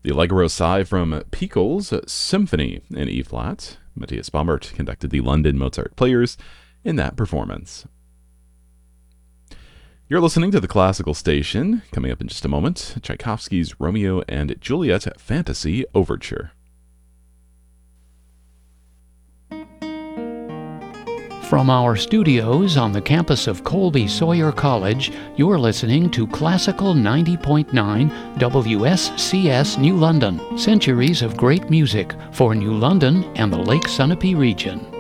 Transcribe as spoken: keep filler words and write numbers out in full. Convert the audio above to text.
The Allegro Assai from Pickel's Symphony in E-flat. Matthias Baumert conducted the London Mozart Players in that performance. You're listening to the Classical Station. Coming up in just a moment, Tchaikovsky's Romeo and Juliet Fantasy Overture. From our studios on the campus of Colby Sawyer College, you're listening to Classical ninety point nine W S C S New London, centuries of great music for New London and the Lake Sunapee region.